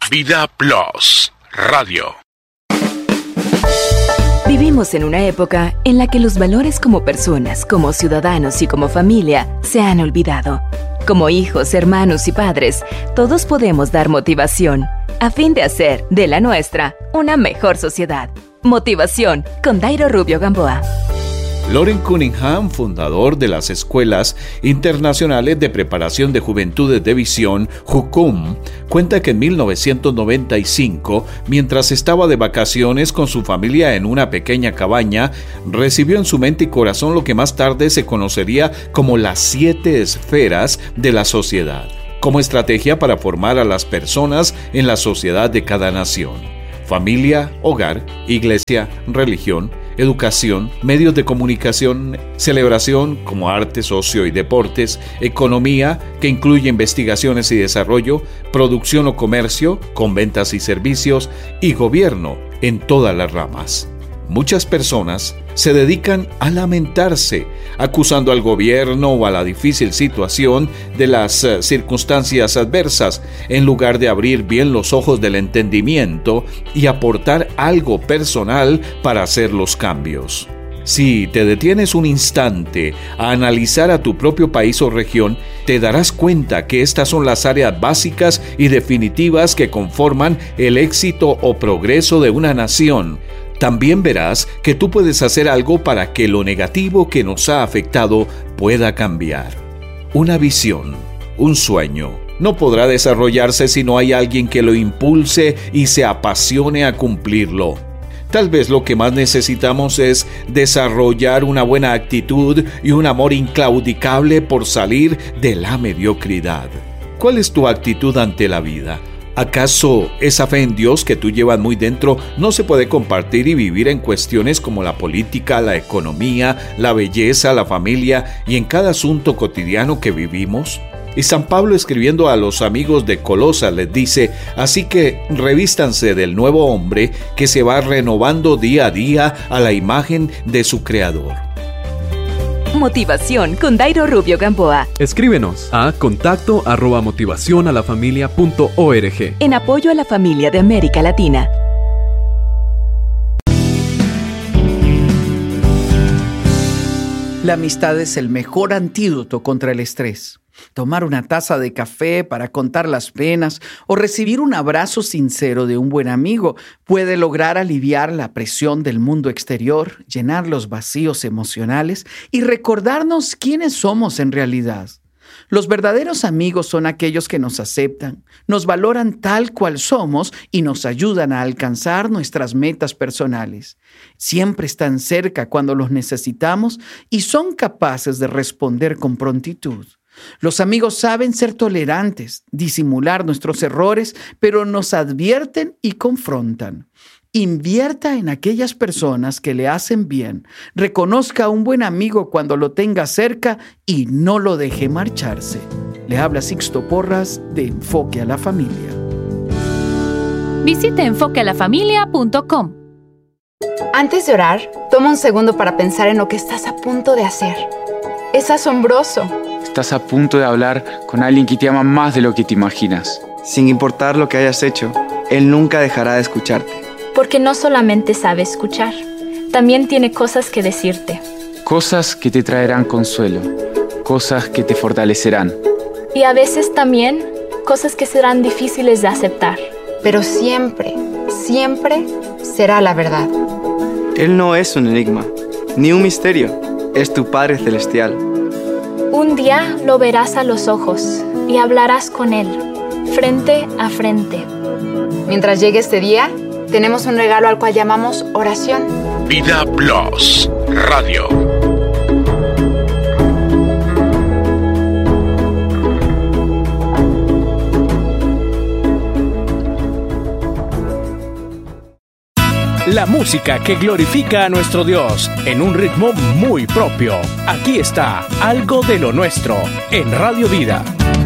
Vida Plus Radio. Vivimos en una época en la que los valores como personas, como ciudadanos y como familia se han olvidado. Como hijos, hermanos y padres, todos podemos dar motivación a fin de hacer de la nuestra una mejor sociedad. Motivación con Dairo Rubio Gamboa. Loren Cunningham, fundador de las Escuelas Internacionales de Preparación de Juventudes de Visión, JUCUM, cuenta que en 1995, mientras estaba de vacaciones con su familia en una pequeña cabaña, recibió en su mente y corazón lo que más tarde se conocería como las 7 esferas de la sociedad, como estrategia para formar a las personas en la sociedad de cada nación: familia, hogar, iglesia, religión, educación, medios de comunicación, celebración como artes, ocio y deportes, economía, que incluye investigaciones y desarrollo, producción o comercio, con ventas y servicios, y gobierno en todas las ramas. Muchas personas se dedican a lamentarse, acusando al gobierno o a la difícil situación de las circunstancias adversas, en lugar de abrir bien los ojos del entendimiento y aportar algo personal para hacer los cambios. Si te detienes un instante a analizar a tu propio país o región, te darás cuenta que estas son las áreas básicas y definitivas que conforman el éxito o progreso de una nación. También verás que tú puedes hacer algo para que lo negativo que nos ha afectado pueda cambiar. Una visión, un sueño, no podrá desarrollarse si no hay alguien que lo impulse y se apasione a cumplirlo. Tal vez lo que más necesitamos es desarrollar una buena actitud y un amor inclaudicable por salir de la mediocridad. ¿Cuál es tu actitud ante la vida? ¿Acaso esa fe en Dios que tú llevas muy dentro no se puede compartir y vivir en cuestiones como la política, la economía, la belleza, la familia y en cada asunto cotidiano que vivimos? Y San Pablo, escribiendo a los amigos de Colosas, les dice: así que revístanse del nuevo hombre que se va renovando día a día a la imagen de su Creador. Motivación con Dairo Rubio Gamboa. Escríbenos a contacto@motivacionalafamilia.org. En apoyo a la familia de América Latina. La amistad es el mejor antídoto contra el estrés. Tomar una taza de café para contar las penas o recibir un abrazo sincero de un buen amigo puede lograr aliviar la presión del mundo exterior, llenar los vacíos emocionales y recordarnos quiénes somos en realidad. Los verdaderos amigos son aquellos que nos aceptan, nos valoran tal cual somos y nos ayudan a alcanzar nuestras metas personales. Siempre están cerca cuando los necesitamos y son capaces de responder con prontitud. Los amigos saben ser tolerantes, disimular nuestros errores, pero nos advierten y confrontan. Invierta en aquellas personas que le hacen bien. Reconozca a un buen amigo cuando lo tenga cerca y no lo deje marcharse. Le habla Sixto Porras de Enfoque a la Familia. Visite enfoquealafamilia.com. Antes de orar, toma un segundo para pensar en lo que estás a punto de hacer. Es asombroso. Estás a punto de hablar con alguien que te ama más de lo que te imaginas. Sin importar lo que hayas hecho, Él nunca dejará de escucharte. Porque no solamente sabe escuchar, también tiene cosas que decirte. Cosas que te traerán consuelo, cosas que te fortalecerán. Y a veces también cosas que serán difíciles de aceptar. Pero siempre, siempre será la verdad. Él no es un enigma, ni un misterio. Es tu Padre Celestial. Un día lo verás a los ojos y hablarás con Él, frente a frente. Mientras llegue este día, tenemos un regalo al cual llamamos oración. Vida Plus Radio. La música que glorifica a nuestro Dios en un ritmo muy propio. Aquí está Algo de lo Nuestro en Radio Vida.